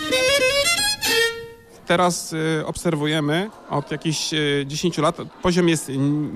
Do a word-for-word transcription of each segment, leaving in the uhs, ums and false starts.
Teraz y, obserwujemy od jakichś y, dziesięciu lat, poziom jest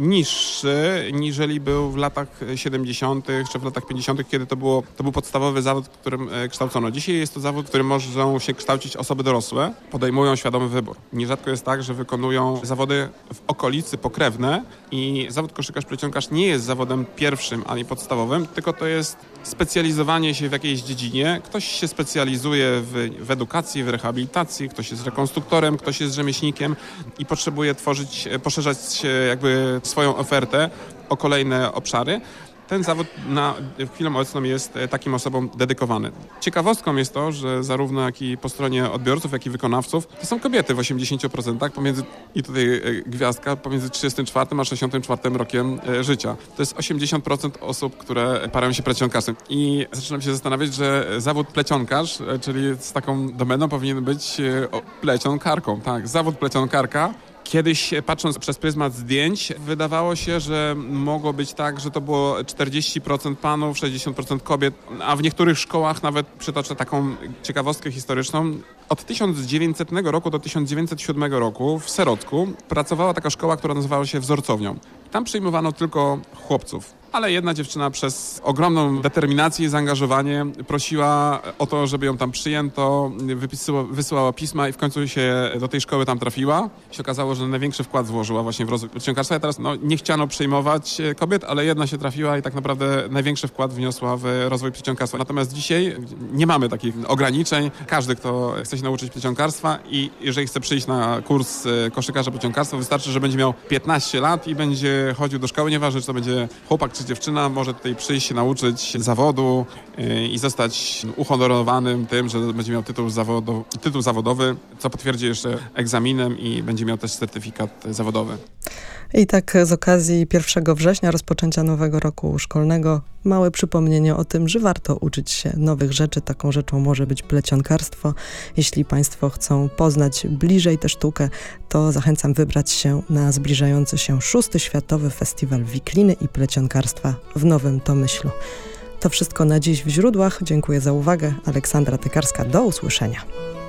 niższy, niżeli był w latach siedemdziesiątych czy w latach pięćdziesiątych, kiedy to, było, to był podstawowy zawód, którym y, kształcono. Dzisiaj jest to zawód, w którym mogą się kształcić osoby dorosłe, podejmują świadomy wybór. Nierzadko jest tak, że wykonują zawody w okolicy pokrewne i zawód koszykarz-plecionkarz nie jest zawodem pierwszym ani podstawowym, tylko to jest specjalizowanie się w jakiejś dziedzinie. Ktoś się specjalizuje w, w edukacji, w rehabilitacji, ktoś jest rekonstruktorem, ktoś jest rzemieślnikiem i potrzebuje tworzyć, poszerzać jakby swoją ofertę o kolejne obszary. Ten zawód na chwilę obecną jest takim osobom dedykowany. Ciekawostką jest to, że zarówno jak i po stronie odbiorców, jak i wykonawców to są kobiety w osiemdziesięciu procentach pomiędzy, i tutaj gwiazdka, pomiędzy trzydziestym czwartym a sześćdziesiątym czwartym rokiem życia. To jest osiemdziesiąt procent osób, które parają się plecionkarzem. I zaczynam się zastanawiać, że zawód plecionkarz, czyli z taką domeną powinien być plecionkarką. Tak, zawód plecionkarka. Kiedyś, patrząc przez pryzmat zdjęć, wydawało się, że mogło być tak, że to było czterdzieści procent panów, sześćdziesiąt procent kobiet, a w niektórych szkołach, nawet przytoczę taką ciekawostkę historyczną, od tysiąc dziewięćsetnego roku do tysiąc dziewięćset siódmego roku w Serocku pracowała taka szkoła, która nazywała się wzorcownią. Tam przyjmowano tylko chłopców. Ale jedna dziewczyna przez ogromną determinację i zaangażowanie prosiła o to, żeby ją tam przyjęto, wypisyła, wysyłała pisma i w końcu się do tej szkoły tam trafiła. I się okazało, że największy wkład włożyła właśnie w rozwój plecionkarstwa. I teraz no, nie chciano przyjmować kobiet, ale jedna się trafiła i tak naprawdę największy wkład wniosła w rozwój plecionkarstwa. Natomiast dzisiaj nie mamy takich ograniczeń. Każdy, kto chce się nauczyć plecionkarstwa i jeżeli chce przyjść na kurs koszykarza plecionkarstwa, wystarczy, że będzie miał piętnaście lat i będzie chodził do szkoły. Nieważne, czy to będzie chłopak, czy dziewczyna, może tutaj przyjść się nauczyć zawodu yy, i zostać uhonorowanym tym, że będzie miał tytuł, zawodu, tytuł zawodowy, co potwierdzi jeszcze egzaminem i będzie miał też certyfikat zawodowy. I tak z okazji pierwszego września, rozpoczęcia nowego roku szkolnego, małe przypomnienie o tym, że warto uczyć się nowych rzeczy. Taką rzeczą może być plecionkarstwo. Jeśli Państwo chcą poznać bliżej tę sztukę, to zachęcam wybrać się na zbliżający się szósty Światowy Festiwal Wikliny i Plecionkarstwa w Nowym Tomyślu. To wszystko na dziś w Źródłach. Dziękuję za uwagę. Aleksandra Tykarska. Do usłyszenia.